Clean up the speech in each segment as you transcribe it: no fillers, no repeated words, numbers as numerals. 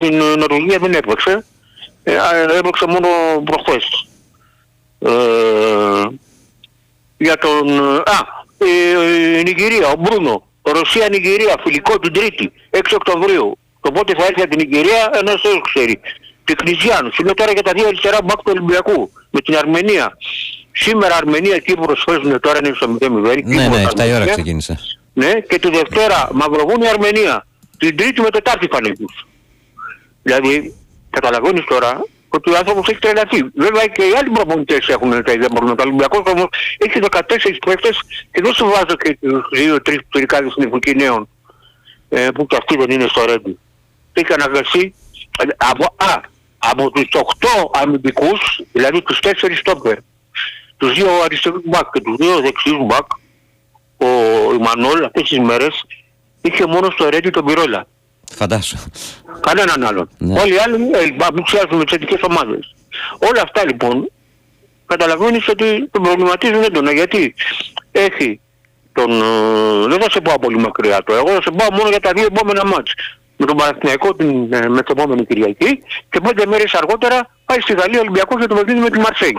την Νορβηγία δεν έπαιξε. Έπαιξε μόνο προχθές. Για τον... η Νιγηρία, ο Μπρούνο. Ρωσία-Νιγηρία, φιλικό την Τρίτη, 6 Οκτωβρίου. Το πότε θα έρθει από την Νιγηρία, ένας δεν ξέρει. Και Κριστιανός. Είναι τώρα για τα δύο αριστερά μπακ του Ολυμπιακού. Με την Αρμενία. Σήμερα Αρμενία και Κύπρος παίζουν, τώρα είναι στο 0-0. Ναι, 7 η ώρα ξεκίνησε. Ναι, και τη Δευτέρα Μαυροβούνια Αρμενία. Την Τρίτη με Τετάρτη Πανέγγους. Δηλαδή, καταλαβαίνεις τώρα ότι ο άνθρωπος έχει τρελαθεί. Βέβαια και οι άλλοι προπονητές έχουν τα ίδια προβλήματα. Ο Ολυμπιακός όμως έχει 14 παίκτες και δεν σου βάζω και τους 2-3 πυρικάδες στην εθνική νέων που και αυτοί δεν είναι στο Ρέντι. Έχει αναγκαστεί από τους 8 αμυντικούς, δηλαδή τους 4 στόπερ, τους 2 αριστερούς μπακ και τους 2 δεξιούς μπακ, ο Ιμανόλ αυτές τις μέρες είχε μόνο στο Ρέντι τον Πυρόλα. Φαντάσου. Κανέναν άλλον. Ναι. Όλοι οι άλλοι αποψιάζουν με τις ειδικές ομάδες. Όλα αυτά λοιπόν καταλαβαίνεις ότι τον προβληματίζουν έντονα, γιατί έχει τον... δεν θα σε πάω πολύ μακριά τώρα, εγώ θα σε πάω μόνο για τα δύο επόμενα μάτς. Με τον Παναθηναϊκό την μεθεπόμενη Κυριακή και 5 μέρες αργότερα πάει στη Γαλλία Ολυμπιακός για το παιχνίδι με τη Μαρσέη.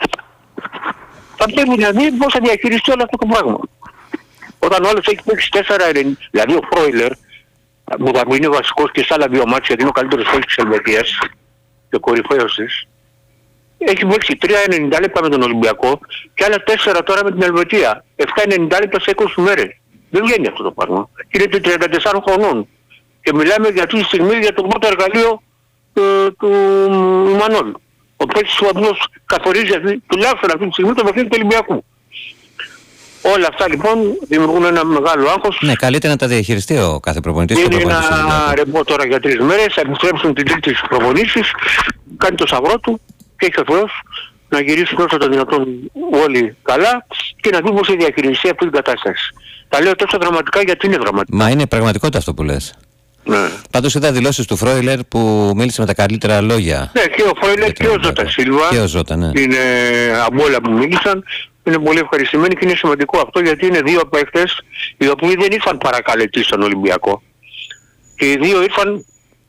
Θα πρέπει να δει πώς θα διαχειριστεί όλο αυτό το πράγμα. Όταν ο άλλος έχει παίξει 4-90, δηλαδή ο Φρόιλερ, που θα είναι βασικός και σε άλλα δύο μάτια, γιατί είναι ο καλύτερος παίκτης της Ελβετίας και ο κορυφαίος της, έχει παίξει 3-90 λεπτά με τον Ολυμπιακό και άλλα 4 τώρα με την Ελβετία. 7-90 λεπτά σε 20 μέρες. Δεν βγαίνει αυτό το πράγμα. Είναι 34 χρονών. Και μιλάμε για αυτή τη στιγμή για το πρώτο εργαλείο του Μανώλη. Ο παίκτης του οποίος καθορίζει τουλάχιστον αυτή τη στιγμή το παιχνίδι του Ολυμπιακού. Όλα αυτά λοιπόν δημιουργούν ένα μεγάλο άγχος. Ναι, καλύτερα να τα διαχειριστεί ο κάθε προπονητής. Είναι ένα ρεμπό τώρα για 3 μέρες, θα επιστρέψουν την Τρίτη στις προπονήσεις, κάνει το σαγρό του και έχει ο Θεός να γυρίσουν όσο το δυνατόν όλοι καλά και να δούμε πώς θα διαχειριστεί αυτή την κατάσταση. Τα λέω τόσο δραματικά γιατί είναι δραματικά. Μα είναι πραγματικότητα αυτό που λες. Ναι. Πάντως είδα δηλώσεις του Φρόιλερ που μίλησε με τα καλύτερα λόγια. Ναι, και ο Φρόιλερ και ο Ζώτα Σίλβα. Και ο Ζώτα, ναι. Είναι από όλα που μίλησαν. Είναι πολύ ευχαριστημένοι και είναι σημαντικό αυτό γιατί είναι δύο παίκτες οι οποίοι δεν ήρθαν παρακαλετοί στον Ολυμπιακό. Και οι δύο ήρθαν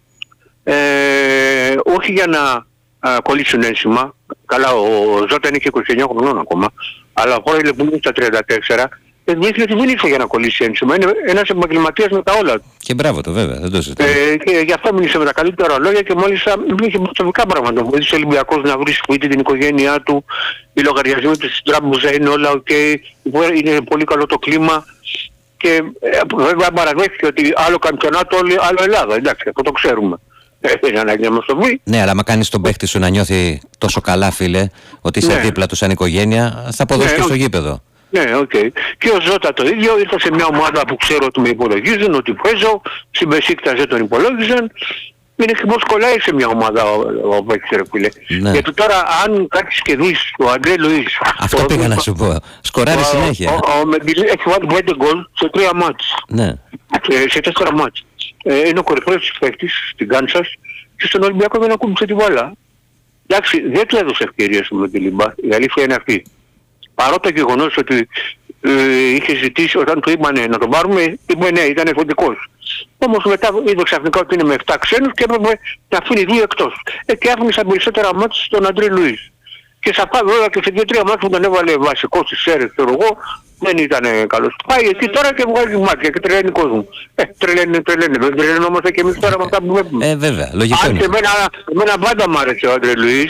όχι για να κολλήσουν ένσημα. Καλά, ο Ζώτα είναι και 29 χρονών ακόμα. Αλλά ο Φρόιλερ που είναι στα 34 δείχνει ότι δεν ήρθε για να κολλήσει ένσημα. Είναι ένας επαγγελματίας με τα όλα του. Και μπράβο το βέβαια, δεν το συζητάμε. Και γι' αυτό μίλησε με τα καλύτερα λόγια και μάλιστα είχε προσωπικά πράγματα. Βοήθησε ο Ολυμπιακός να βρει σπίτι την οικογένειά του, οι λογαριασμοί του στην τράπεζα είναι όλα ok, είναι πολύ καλό το κλίμα και βέβαια παραδέχθηκε ότι άλλο καμπιονάτο, άλλο Ελλάδα. Εντάξει, αυτό το ξέρουμε. Δεν είναι ανάγκη να μας το πει. Ναι, αλλά άμα κάνεις τον παίχτη σου να νιώθει τόσο καλά, φίλε, ότι είσαι δίπλα του σαν οικογένεια, θα αποδώσει και στο γήπεδο. Ναι, οκ. Και ο Ζώτα το ίδιο, ήρθα σε μια ομάδα που ξέρω ότι με υπολογίζουν, ότι παίζω, στην Μπεσίκτας δεν τον υπολόγιζαν. Είναι και πώς κολλάει σε μια ομάδα ο παίκτης, ρε φίλε. Ναι. Γιατί τώρα αν κάτσεις και δεις ο Αντρέ Λουίς... Αυτό πήγα να σου πω. Σκοράρει συνέχεια. Έχει βάλει 5 γκολ σε 3 μάτς. Ναι. Σε 4 μάτς. Είναι ο κορυφαίος της παίκτης στην Κάνσας και στον Ολυμπιακό δεν ακούμπησε τη μπάλα. Εντάξει, δεν του έδωσε ευκαιρίες με τη Λιμπά. Η αλήθεια είναι αυτή. Παρότι το γεγονός ότι είχε ζητήσει όταν του είπανε να τον πάρουμε, είπε ναι, ήταν εφοντικός. Όμως μετά είδε ξαφνικά ότι είναι με 7 ξένους και έπρεπε να αφήνει 2 εκτός. Και άφηνε στα περισσότερα μάτια στον Αντρέ Λουίς. Και σε αυτά βέβαια και σε 2-3 μάτια που τον έβαλε βασικό στις ΣΕΡΕΣ, ξέρω εγώ, δεν ήταν καλός. Πάει εκεί τώρα και βγάζει μάτια και τρελαίνει κόσμο. Τρελαίνει. Δεν τρελαινόμαστε και εμείς τώρα με αυτά που βλέπουμε. Βέβαια, λογικό είναι. Εμένα πάντα μ' άρεσε ο Αντρέ Λουίς,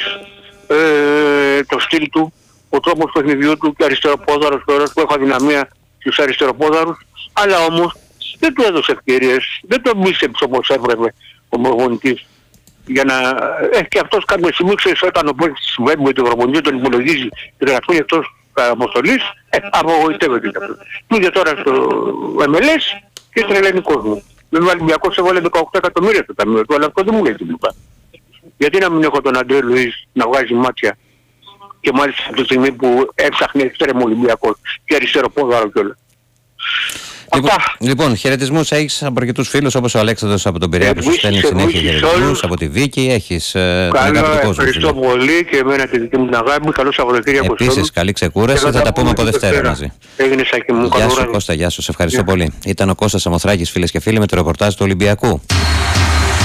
το στυλ του. Ο τρόπος παιχνιδιού του και αριστεροπόδαρος τώρα που έχω αδυναμία στους αριστεροπόδαρους, αλλά όμως δεν του έδωσε ευκαιρίες, δεν τον μίσεψε όπως έπρεπε ο προπονητής. Για να... και αυτός κάποια στιγμή ξέρεις όταν ο παίκτης συμβαίνει με τον προπονητή τον υπολογίζει και τον αφήνει εκτός αποστολής, απογοητεύεται και αυτό. Πήγε τώρα στο MLS και τρελαίνει κόσμο. Βέβαια ο Ολυμπιακός έβαλε 18 εκατομμύρια στο ταμείο του, αλλά αυτό δεν μου λέει τίποτα. Γιατί να μην έχω τον Αντρέ Λουίς να βγάζει μάτια και μάλιστα από τη στιγμή που έψαχνε εξτρέμο Ολυμπιακός και αριστεροπόδαρο κιόλας. Λοιπόν, χαιρετισμούς έχεις από αρκετούς φίλους όπως ο Αλέξανδρος από τον Πειραιά που σου στέλνει συνέχεια χαιρετισμούς, από τη Βίκη, έχεις καλό, ευχαριστώ πολύ και εμένα τη δική μου την αγάπη, καλό Σαββατοκύριακο. Επίσης καλή ξεκούραση, θα τα πούμε από Δευτέρα μαζί. Έγινε Σάκη μου, γεια σου Κώστα, γεια σου, σε ευχαριστώ πολύ. Ήταν ο Κώστας Σαμοθράκης, φίλες και φίλοι, με το ρεπορτάζ του Ολυμπιακού.